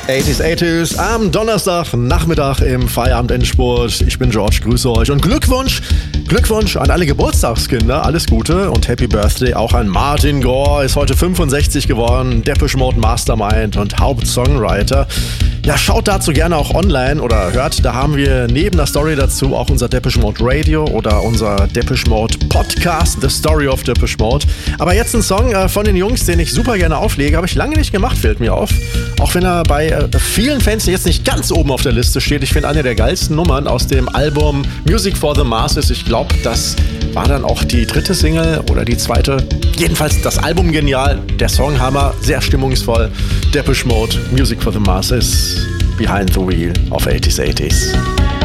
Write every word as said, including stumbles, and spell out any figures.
achtziger achtziger am Donnerstag Nachmittag im Feierabend-Endspurt. Ich bin George, grüße euch und Glückwunsch, Glückwunsch an alle Geburtstagskinder, alles Gute und Happy Birthday auch an Martin Gore, ist heute fünfundsechzig geworden, Depeche Mode Mastermind und Hauptsongwriter. Ja, schaut dazu gerne auch online oder hört, da haben wir neben der Story dazu auch unser Depeche Mode Radio oder unser Depeche Mode Podcast, The Story of Depeche Mode. Aber jetzt ein Song äh, von den Jungs, den ich super gerne auflege, habe ich lange nicht gemacht, fällt mir auf. Auch wenn er bei äh, vielen Fans jetzt nicht ganz oben auf der Liste steht. Ich finde eine der geilsten Nummern aus dem Album Music for the Masses. Ich glaube, das war dann auch die dritte Single oder die zweite. Jedenfalls das Album genial, der Song Hammer, sehr stimmungsvoll. Depeche Mode, Music for the Masses, Behind the Wheel auf achtziger achtziger.